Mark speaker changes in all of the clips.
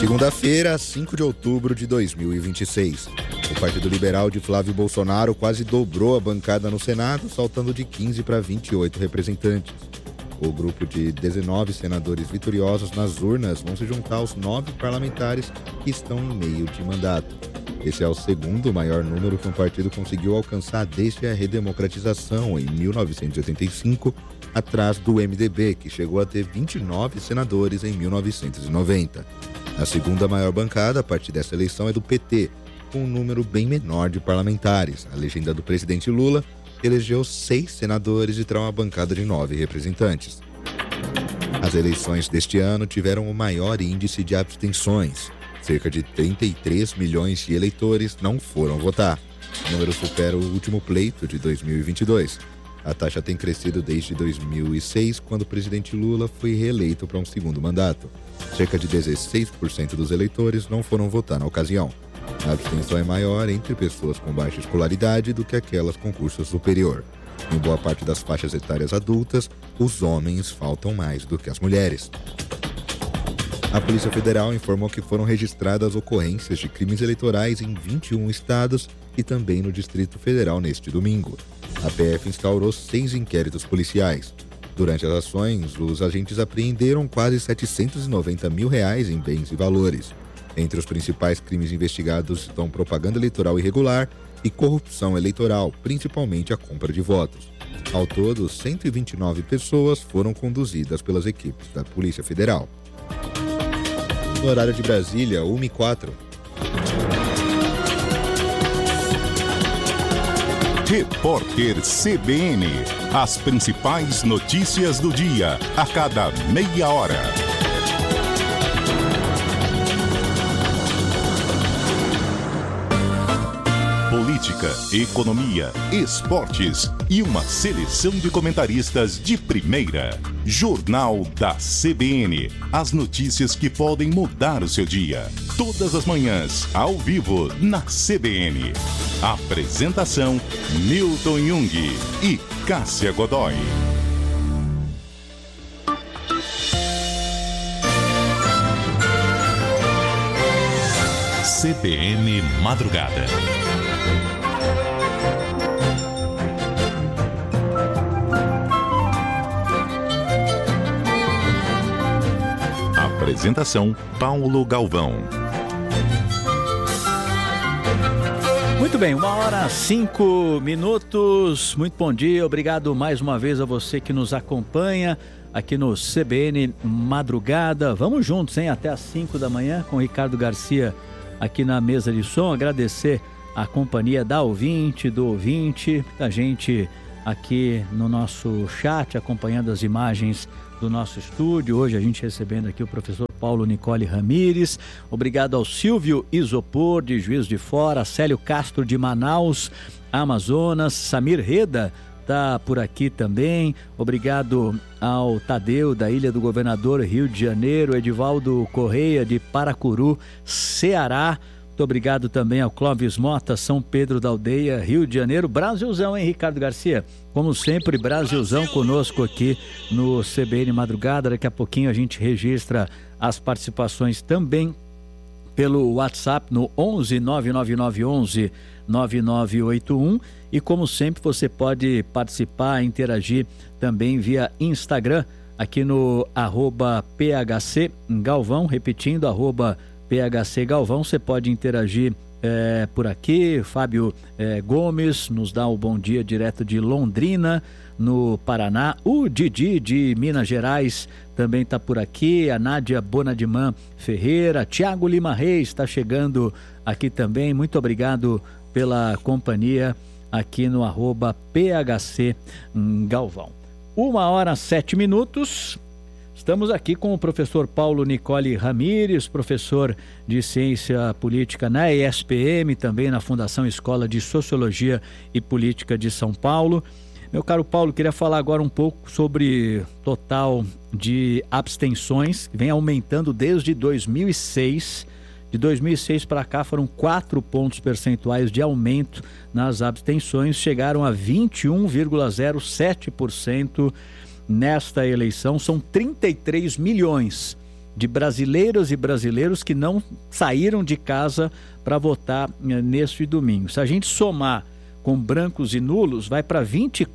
Speaker 1: Segunda-feira, 5 de outubro de 2026. O Partido Liberal de Flávio Bolsonaro quase dobrou a bancada no Senado, saltando de 15 para 28 representantes. O grupo de 19 senadores vitoriosos nas urnas vão se juntar aos 9 parlamentares que estão em meio de mandato. Esse é o segundo maior número que um partido conseguiu alcançar desde a redemocratização em 1985, atrás do MDB, que chegou a ter 29 senadores em 1990. A segunda maior bancada a partir dessa eleição é do PT, com um número bem menor de parlamentares. A legenda do presidente Lula elegeu 6 senadores e terá uma bancada de 9 representantes. As eleições deste ano tiveram o maior índice de abstenções. Cerca de 33 milhões de eleitores não foram votar. O número supera o último pleito de 2022. A taxa tem crescido desde 2006, quando o presidente Lula foi reeleito para um segundo mandato. Cerca de 16% dos eleitores não foram votar na ocasião. A abstenção é maior entre pessoas com baixa escolaridade do que aquelas com curso superior. Em boa parte das faixas etárias adultas, os homens faltam mais do que as mulheres. A Polícia Federal informou que foram registradas ocorrências de crimes eleitorais em 21 estados e também no Distrito Federal neste domingo. A PF instaurou 6 inquéritos policiais. Durante as ações, os agentes apreenderam quase R$790 mil em bens e valores. Entre os principais crimes investigados estão propaganda eleitoral irregular e corrupção eleitoral, principalmente a compra de votos. Ao todo, 129 pessoas foram conduzidas pelas equipes da Polícia Federal. No horário de Brasília, 1h04.
Speaker 2: Repórter CBN. As principais notícias do dia, a cada meia hora. Política, economia, esportes e uma seleção de comentaristas de primeira. Jornal da CBN. As notícias que podem mudar o seu dia. Todas as manhãs, ao vivo, na CBN. Apresentação: Newton Jung e Cássia Godoy. CBN Madrugada. Apresentação: Paulo Galvão.
Speaker 3: Muito bem, 1h05. Muito bom dia, obrigado mais uma vez a você que nos acompanha aqui no CBN Madrugada. Vamos juntos, hein? Até às 5 da manhã com o Ricardo Garcia aqui na mesa de som. Agradecer a companhia da ouvinte, do ouvinte, da gente aqui no nosso chat, acompanhando as imagens do nosso estúdio. Hoje a gente recebendo aqui o professor Paulo Nicole Ramires. Obrigado ao Silvio Isopor, de Juiz de Fora, Célio Castro, de Manaus, Amazonas, Samir Reda está por aqui também. Obrigado ao Tadeu, da Ilha do Governador, Rio de Janeiro, Edivaldo Correia, de Paracuru, Ceará. Muito obrigado também ao Clóvis Mota, São Pedro da Aldeia, Rio de Janeiro. Brasilzão, hein, Ricardo Garcia? Como sempre, Brasilzão conosco aqui no CBN Madrugada. Daqui a pouquinho a gente registra as participações também pelo WhatsApp no 11 99911 9981. E como sempre, você pode participar, interagir também via Instagram, aqui no @PHC Galvão, repetindo, @PHC Galvão. Você pode interagir por aqui. Fábio Gomes nos dá o bom dia direto de Londrina, no Paraná. O Didi, de Minas Gerais, também está por aqui. A Nádia Bonadiman Ferreira. Tiago Lima Reis está chegando aqui também. Muito obrigado pela companhia aqui no @PHC Galvão. 1h07. Estamos aqui com o professor Paulo Nicole Ramires, professor de Ciência Política na ESPM, também na Fundação Escola de Sociologia e Política de São Paulo. Meu caro Paulo, queria falar agora um pouco sobre total de abstenções, que vem aumentando desde 2006. De 2006 para cá foram 4 pontos percentuais de aumento nas abstenções, chegaram a 21,07% nesta eleição. São 33 milhões de brasileiras e brasileiros que não saíram de casa para votar neste domingo. Se a gente somar com brancos e nulos, vai para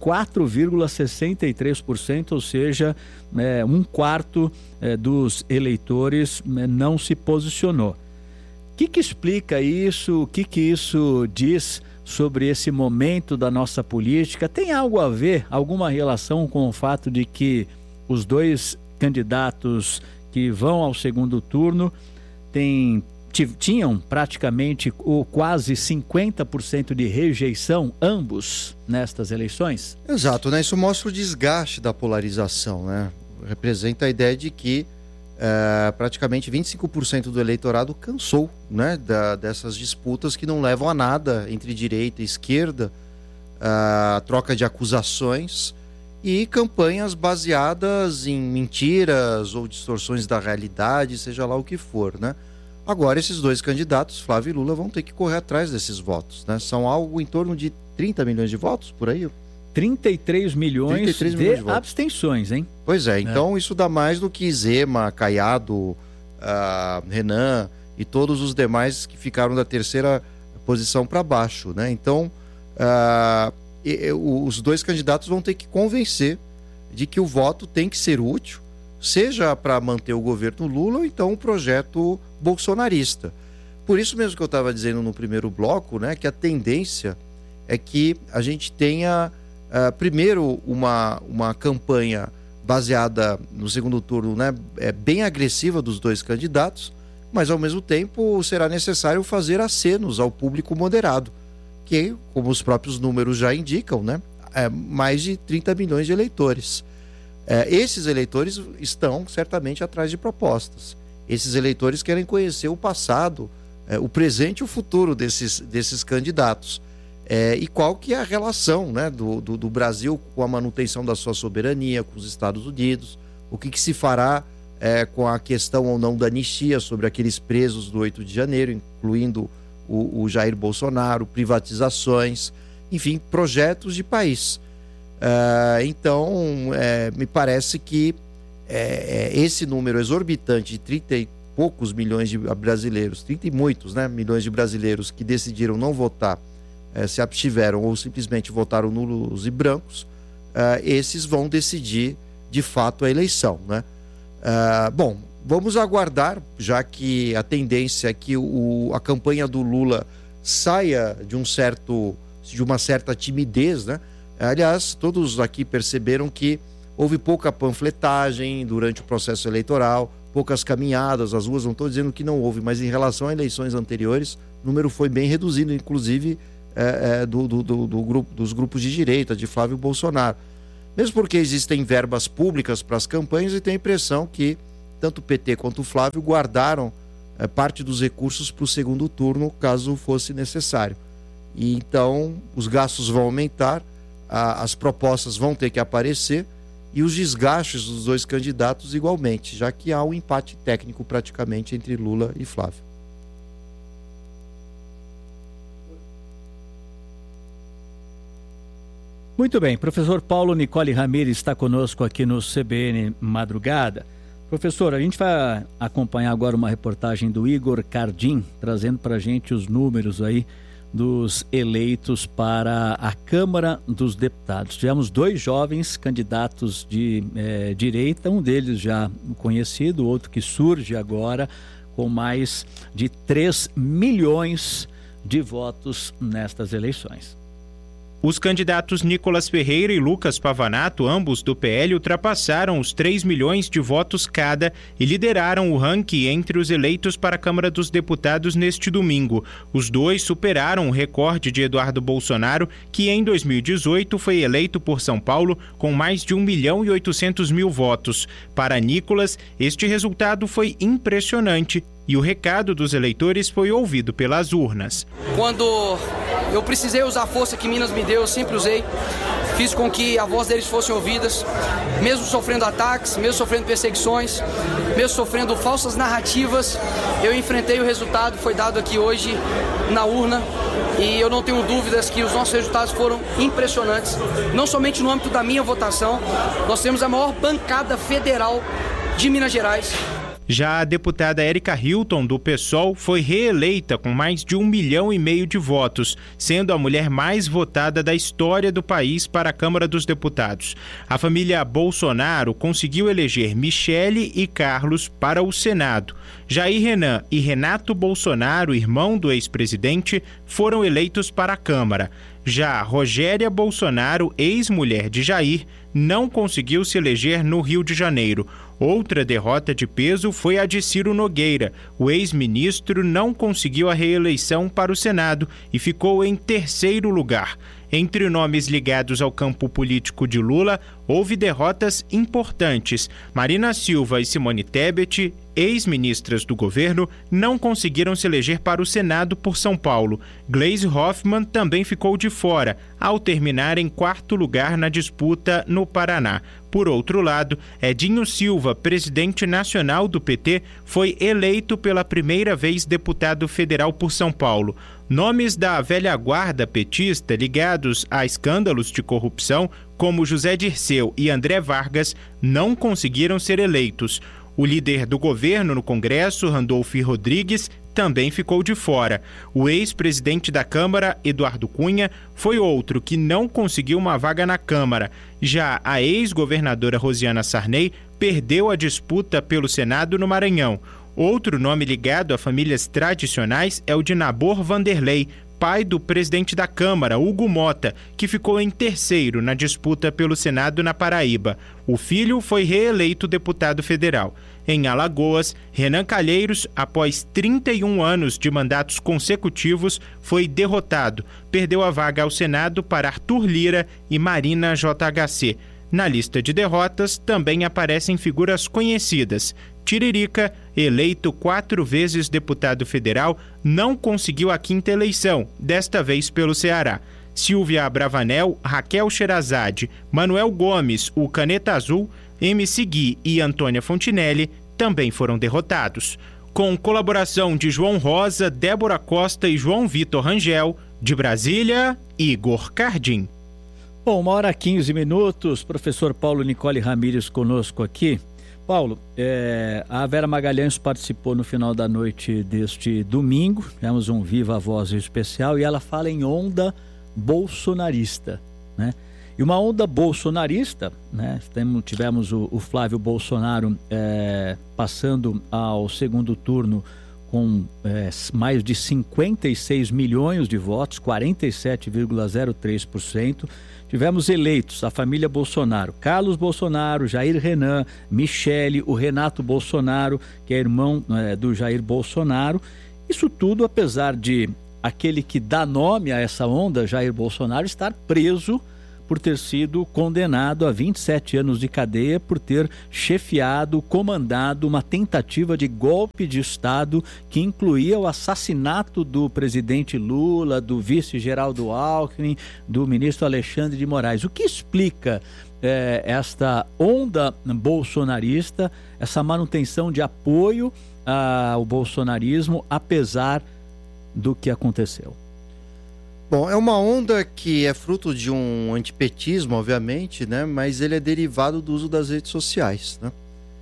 Speaker 3: 24,63%, ou seja, um quarto dos eleitores não se posicionou. O que explica isso? O que isso diz sobre esse momento da nossa política? Tem algo a ver, alguma relação com o fato de que os dois candidatos que vão ao segundo turno tinham praticamente ou quase 50% de rejeição, ambos, nestas eleições?
Speaker 4: Exato, né? Isso mostra o desgaste da polarização, né? Representa a ideia de que praticamente 25% do eleitorado cansou, né, dessas disputas que não levam a nada entre direita e esquerda, troca de acusações e campanhas baseadas em mentiras ou distorções da realidade, seja lá o que for, né? Agora, esses dois candidatos, Flávio e Lula, vão ter que correr atrás desses votos, né? São algo em torno de 30 milhões de votos, por aí?
Speaker 3: 33 milhões de abstenções, hein?
Speaker 4: Pois é, então isso dá mais do que Zema, Caiado, Renan e todos os demais que ficaram da terceira posição para baixo, né? Então, os dois candidatos vão ter que convencer de que o voto tem que ser útil, seja para manter o governo Lula ou então um projeto bolsonarista. Por isso mesmo que eu estava dizendo no primeiro bloco, né, que a tendência é que a gente tenha primeiro uma campanha baseada no segundo turno, né, bem agressiva dos dois candidatos, mas ao mesmo tempo será necessário fazer acenos ao público moderado, que, como os próprios números já indicam, né, mais de 30 milhões de eleitores. Esses eleitores estão certamente atrás de propostas. Esses eleitores querem conhecer o passado, o presente e o futuro desses candidatos. E qual que é a relação, né, do Brasil com a manutenção da sua soberania, com os Estados Unidos, o que se fará com a questão ou não da anistia sobre aqueles presos do 8 de janeiro, incluindo o Jair Bolsonaro, privatizações, enfim, projetos de país. Então, me parece que esse número exorbitante de 30 e poucos milhões de brasileiros, 30 e muitos, né, milhões de brasileiros que decidiram não votar, se abstiveram ou simplesmente votaram nulos e brancos, esses vão decidir de fato a eleição, né? Bom, vamos aguardar, já que a tendência é que a campanha do Lula saia de uma certa timidez, né? Aliás, todos aqui perceberam que houve pouca panfletagem durante o processo eleitoral, poucas caminhadas, as ruas, não estou dizendo que não houve, mas em relação a eleições anteriores, o número foi bem reduzido, inclusive dos grupos de direita, de Flávio Bolsonaro. Mesmo porque existem verbas públicas para as campanhas e tem a impressão que tanto o PT quanto o Flávio guardaram parte dos recursos para o segundo turno, caso fosse necessário. E então os gastos vão aumentar, as propostas vão ter que aparecer e os desgastes dos dois candidatos igualmente, já que há um empate técnico praticamente entre Lula e Flávio.
Speaker 3: Muito bem, professor Paulo Nicole Ramires está conosco aqui no CBN Madrugada. Professor, a gente vai acompanhar agora uma reportagem do Igor Cardim, trazendo para a gente os números aí dos eleitos para a Câmara dos Deputados. Tivemos dois jovens candidatos de direita, um deles já conhecido, outro que surge agora com mais de 3 milhões de votos nestas eleições.
Speaker 5: Os candidatos Nicolas Ferreira e Lucas Pavanato, ambos do PL, ultrapassaram os 3 milhões de votos cada e lideraram o ranking entre os eleitos para a Câmara dos Deputados neste domingo. Os dois superaram o recorde de Eduardo Bolsonaro, que em 2018 foi eleito por São Paulo com mais de 1.800.000 votos. Para Nicolas, este resultado foi impressionante e o recado dos eleitores foi ouvido pelas urnas.
Speaker 6: Quando eu precisei usar a força que Minas me deu, eu sempre usei. Fiz com que a voz deles fosse ouvidas, mesmo sofrendo ataques, mesmo sofrendo perseguições, mesmo sofrendo falsas narrativas. Eu enfrentei, o resultado foi dado aqui hoje na urna e eu não tenho dúvidas que os nossos resultados foram impressionantes. Não somente no âmbito da minha votação, nós temos a maior bancada federal de Minas Gerais.
Speaker 5: Já a deputada Érica Hilton, do PSOL, foi reeleita com mais de 1,5 milhão de votos, sendo a mulher mais votada da história do país para a Câmara dos Deputados. A família Bolsonaro conseguiu eleger Michele e Carlos para o Senado. Jair Renan e Renato Bolsonaro, irmão do ex-presidente, foram eleitos para a Câmara. Já Rogéria Bolsonaro, ex-mulher de Jair, não conseguiu se eleger no Rio de Janeiro. Outra derrota de peso foi a de Ciro Nogueira. O ex-ministro não conseguiu a reeleição para o Senado e ficou em 3º lugar. Entre nomes ligados ao campo político de Lula, houve derrotas importantes. Marina Silva e Simone Tebet, ex-ministras do governo, não conseguiram se eleger para o Senado por São Paulo. Gleisi Hoffmann também ficou de fora, ao terminar em 4º lugar na disputa no Paraná. Por outro lado, Edinho Silva, presidente nacional do PT, foi eleito pela primeira vez deputado federal por São Paulo. Nomes da velha guarda petista ligados a escândalos de corrupção, como José Dirceu e André Vargas, não conseguiram ser eleitos. O líder do governo no Congresso, Randolfo Rodrigues, também ficou de fora. O ex-presidente da Câmara, Eduardo Cunha, foi outro que não conseguiu uma vaga na Câmara. Já a ex-governadora Rosiana Sarney perdeu a disputa pelo Senado no Maranhão. Outro nome ligado a famílias tradicionais é o de Nabor Vanderlei, pai do presidente da Câmara, Hugo Mota, que ficou em 3º na disputa pelo Senado na Paraíba. O filho foi reeleito deputado federal. Em Alagoas, Renan Calheiros, após 31 anos de mandatos consecutivos, foi derrotado. Perdeu a vaga ao Senado para Arthur Lira e Marina JHC. Na lista de derrotas também aparecem figuras conhecidas. Tiririca, eleito 4 vezes deputado federal, não conseguiu a 5ª eleição, desta vez pelo Ceará. Silvia Abravanel, Raquel Sherazade, Manuel Gomes, o Caneta Azul, MC Gui e Antônia Fontinelli também foram derrotados. Com colaboração de João Rosa, Débora Costa e João Vitor Rangel, de Brasília, Igor Cardim.
Speaker 3: Bom, 1h15, professor Paulo Nicole Ramírez conosco aqui. Paulo, a Vera Magalhães participou no final da noite deste domingo, tivemos um Viva Voz especial e ela fala em onda bolsonarista, né? E uma onda bolsonarista, né? Tivemos o Flávio Bolsonaro passando ao 2º turno com mais de 56 milhões de votos, 47,03%. Tivemos eleitos a família Bolsonaro, Carlos Bolsonaro, Jair Renan, Michele, o Renato Bolsonaro, que é irmão do Jair Bolsonaro. Isso tudo apesar de aquele que dá nome a essa onda, Jair Bolsonaro, estar preso por ter sido condenado a 27 anos de cadeia por ter chefiado, comandado uma tentativa de golpe de Estado que incluía o assassinato do presidente Lula, do vice Geraldo Alckmin, do ministro Alexandre de Moraes. O que explica esta onda bolsonarista, essa manutenção de apoio ao bolsonarismo, apesar do que aconteceu?
Speaker 4: Bom, é uma onda que é fruto de um antipetismo, obviamente, né? Mas ele é derivado do uso das redes sociais, né?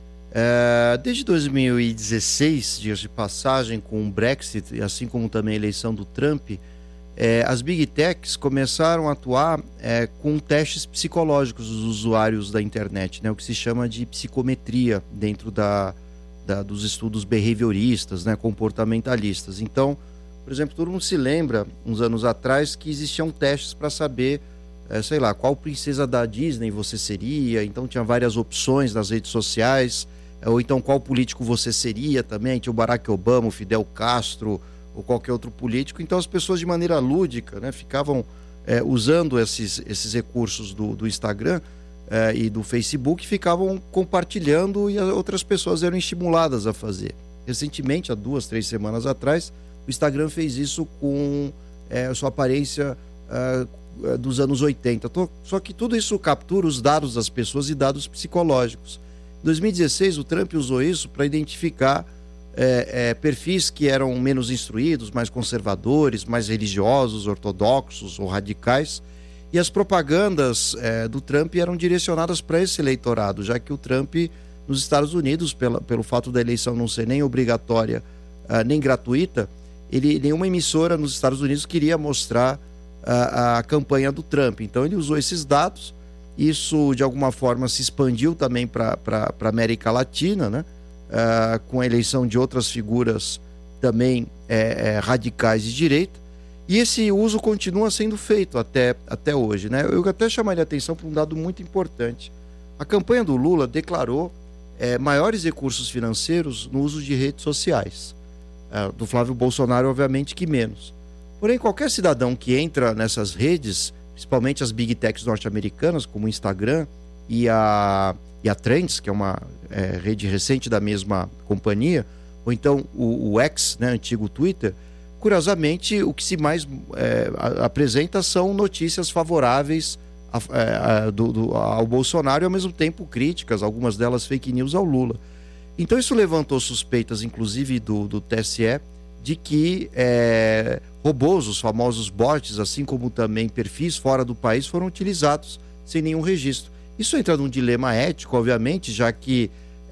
Speaker 4: Desde 2016, dias de passagem, com o Brexit, assim como também a eleição do Trump, as Big Techs começaram a atuar com testes psicológicos dos usuários da internet, né? O que se chama de psicometria dentro dos estudos behavioristas, né? Comportamentalistas. Então, por exemplo, todo mundo se lembra, uns anos atrás, que existiam testes para saber, qual princesa da Disney você seria. Então tinha várias opções nas redes sociais, ou então qual político você seria também. Tinha o Barack Obama, o Fidel Castro, ou qualquer outro político. Então as pessoas, de maneira lúdica, né, ficavam usando esses recursos do Instagram e do Facebook, ficavam compartilhando e outras pessoas eram estimuladas a fazer. Recentemente, há 2, 3 semanas atrás, o Instagram fez isso com a sua aparência dos anos 80. Só que tudo isso captura os dados das pessoas e dados psicológicos. Em 2016, o Trump usou isso para identificar perfis que eram menos instruídos, mais conservadores, mais religiosos, ortodoxos ou radicais. E as propagandas do Trump eram direcionadas para esse eleitorado, já que o Trump nos Estados Unidos, pelo fato da eleição não ser nem obrigatória nem gratuita, nenhuma emissora nos Estados Unidos queria mostrar a campanha do Trump. Então ele usou esses dados, isso de alguma forma se expandiu também para a América Latina, né? Com a eleição de outras figuras também radicais de direita, e esse uso continua sendo feito até hoje, né? Eu até chamaria a atenção para um dado muito importante. A campanha do Lula declarou maiores recursos financeiros no uso de redes sociais. Do Flávio Bolsonaro, obviamente, que menos. Porém, qualquer cidadão que entra nessas redes, principalmente as big techs norte-americanas, como o Instagram e a Threads, que é uma rede recente da mesma companhia, ou então o X, né, antigo Twitter, curiosamente, o que se mais apresenta são notícias favoráveis ao Bolsonaro e, ao mesmo tempo, críticas, algumas delas fake news, ao Lula. Então isso levantou suspeitas, inclusive do TSE, de que robôs, os famosos bots, assim como também perfis fora do país, foram utilizados sem nenhum registro. Isso entra num dilema ético, obviamente, já que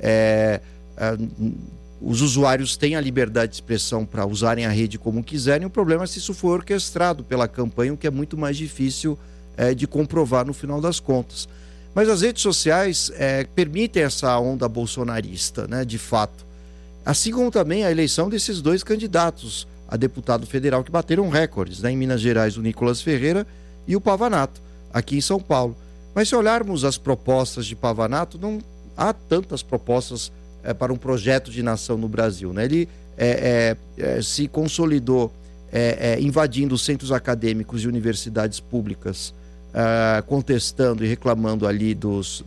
Speaker 4: os usuários têm a liberdade de expressão para usarem a rede como quiserem. O problema é se isso for orquestrado pela campanha, o que é muito mais difícil de comprovar no final das contas. Mas as redes sociais permitem essa onda bolsonarista, né, de fato. Assim como também a eleição desses dois candidatos a deputado federal que bateram recordes, né, em Minas Gerais, o Nicolas Ferreira e o Pavanato, aqui em São Paulo. Mas se olharmos as propostas de Pavanato, não há tantas propostas para um projeto de nação no Brasil, né? Ele se consolidou invadindo centros acadêmicos e universidades públicas, contestando e reclamando ali dos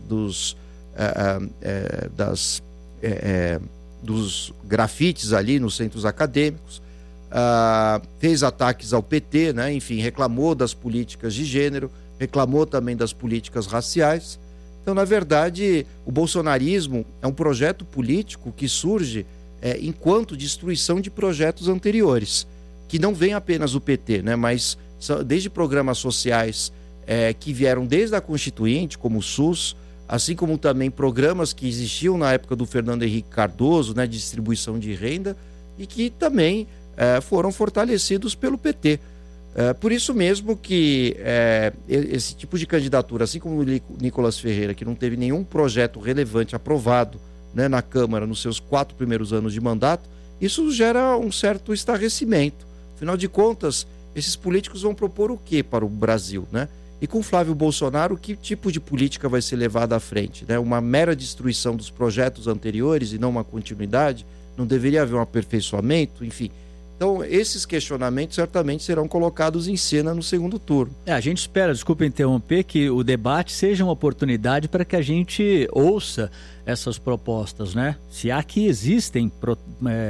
Speaker 4: grafites ali nos centros acadêmicos, fez ataques ao PT, né? Enfim, reclamou das políticas de gênero, reclamou também das políticas raciais. Então, na verdade, o bolsonarismo é um projeto político que surge enquanto destruição de projetos anteriores, que não vem apenas do PT, né? Mas desde programas sociais que vieram desde a Constituinte, como o SUS, assim como também programas que existiam na época do Fernando Henrique Cardoso, né, de distribuição de renda, e que também foram fortalecidos pelo PT. Por isso mesmo que esse tipo de candidatura, assim como o Nicolas Ferreira, que não teve nenhum projeto relevante aprovado, né, na Câmara nos seus 4 primeiros anos de mandato, isso gera um certo estarrecimento. Afinal de contas, esses políticos vão propor o que para o Brasil, né? E com Flávio Bolsonaro, que tipo de política vai ser levada à frente, né? Uma mera destruição dos projetos anteriores e não uma continuidade? Não deveria haver um aperfeiçoamento? Enfim. Então, esses questionamentos certamente serão colocados em cena no segundo turno.
Speaker 3: A gente espera, desculpa interromper, que o debate seja uma oportunidade para que a gente ouça essas propostas, né? Se há que existem